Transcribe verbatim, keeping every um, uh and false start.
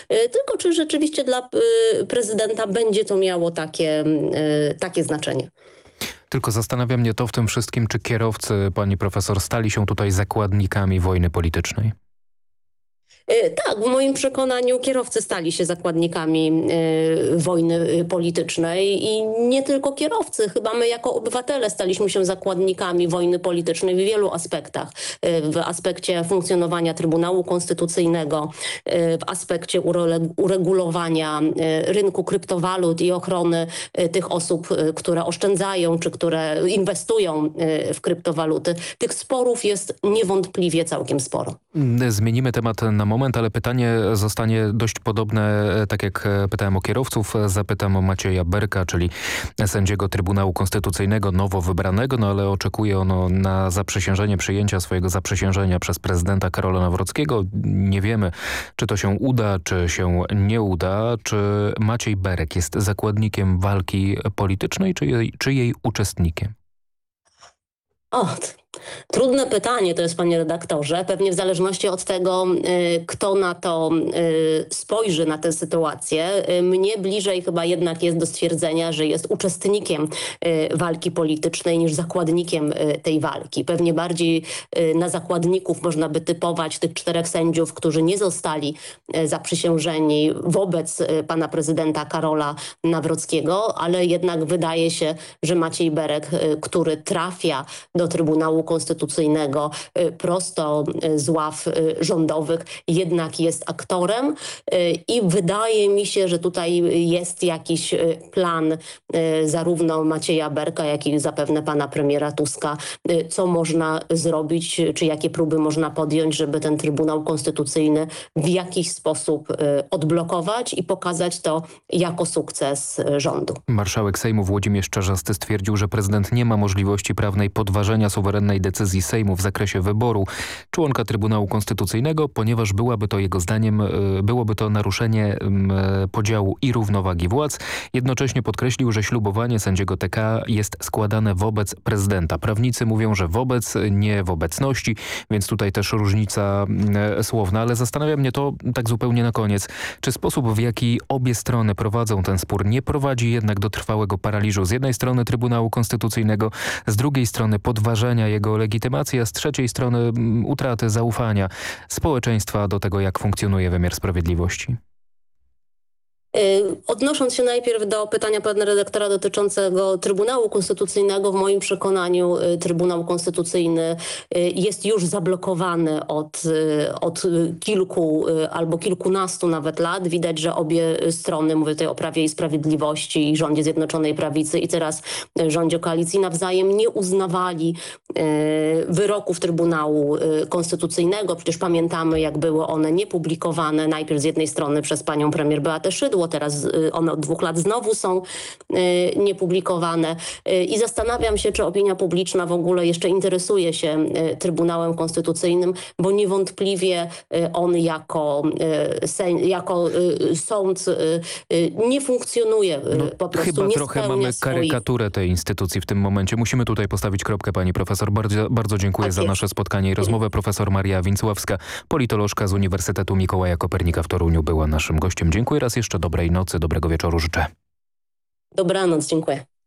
tylko czy rzeczywiście dla prezydenta będzie to miało takie, takie znaczenie. Tylko zastanawia mnie to w tym wszystkim, czy kierowcy, pani profesor, stali się tutaj zakładnikami wojny politycznej? Tak, w moim przekonaniu kierowcy stali się zakładnikami wojny politycznej i nie tylko kierowcy. Chyba my jako obywatele staliśmy się zakładnikami wojny politycznej w wielu aspektach. W aspekcie funkcjonowania Trybunału Konstytucyjnego, w aspekcie uregulowania rynku kryptowalut i ochrony tych osób, które oszczędzają czy które inwestują w kryptowaluty. Tych sporów jest niewątpliwie całkiem sporo. Zmienimy temat na moment. Ale pytanie zostanie dość podobne, tak jak pytałem o kierowców, zapytam o Macieja Berka, czyli sędziego Trybunału Konstytucyjnego, nowo wybranego, no ale oczekuje ono na zaprzysiężenie, przyjęcia swojego zaprzysiężenia przez prezydenta Karola Nawrockiego. Nie wiemy, czy to się uda, czy się nie uda. Czy Maciej Berek jest zakładnikiem walki politycznej, czy jej, czy jej uczestnikiem? O, trudne pytanie to jest, panie redaktorze. Pewnie w zależności od tego, kto na to spojrzy, na tę sytuację. Mnie bliżej chyba jednak jest do stwierdzenia, że jest uczestnikiem walki politycznej niż zakładnikiem tej walki. Pewnie bardziej na zakładników można by typować tych czterech sędziów, którzy nie zostali zaprzysiężeni wobec pana prezydenta Karola Nawrockiego, ale jednak wydaje się, że Maciej Berek, który trafia do Trybunału Konstytucyjnego prosto z ław rządowych, jednak jest aktorem i wydaje mi się, że tutaj jest jakiś plan zarówno Macieja Berka, jak i zapewne pana premiera Tuska, co można zrobić, czy jakie próby można podjąć, żeby ten Trybunał Konstytucyjny w jakiś sposób odblokować i pokazać to jako sukces rządu. Marszałek Sejmu Włodzimierz Czarzasty stwierdził, że prezydent nie ma możliwości prawnej podważenia suwerennej decyzji Sejmu w zakresie wyboru członka Trybunału Konstytucyjnego, ponieważ byłaby to jego zdaniem, byłoby to naruszenie podziału i równowagi władz. Jednocześnie podkreślił, że ślubowanie sędziego T K jest składane wobec prezydenta. Prawnicy mówią, że wobec, nie w obecności, więc tutaj też różnica słowna, ale zastanawia mnie to tak zupełnie na koniec. Czy sposób, w jaki obie strony prowadzą ten spór, nie prowadzi jednak do trwałego paraliżu z jednej strony Trybunału Konstytucyjnego, z drugiej strony podważenia jego legitymacji, a z trzeciej strony utraty zaufania społeczeństwa do tego, jak funkcjonuje wymiar sprawiedliwości? Odnosząc się najpierw do pytania pana redaktora dotyczącego Trybunału Konstytucyjnego, w moim przekonaniu Trybunał Konstytucyjny jest już zablokowany od, od kilku albo kilkunastu nawet lat. Widać, że obie strony, mówię tutaj o Prawie i Sprawiedliwości i rządzie Zjednoczonej Prawicy i teraz rządzie koalicji, nawzajem nie uznawali wyroków Trybunału Konstytucyjnego. Przecież pamiętamy, jak były one niepublikowane najpierw z jednej strony przez panią premier Beatę Szydło, teraz one od dwóch lat znowu są niepublikowane i zastanawiam się, czy opinia publiczna w ogóle jeszcze interesuje się Trybunałem Konstytucyjnym, bo niewątpliwie on jako, jako sąd nie funkcjonuje no, po prostu. Chyba nie trochę mamy swoich... karykaturę tej instytucji w tym momencie. Musimy tutaj postawić kropkę, pani profesor. Bardzo, bardzo dziękuję tak za jest. nasze spotkanie i rozmowę. Profesor Maria Więcławska, politolożka z Uniwersytetu Mikołaja Kopernika w Toruniu, była naszym gościem. Dziękuję raz jeszcze. Dobrej nocy, dobrego wieczoru życzę. Dobranoc, dziękuję.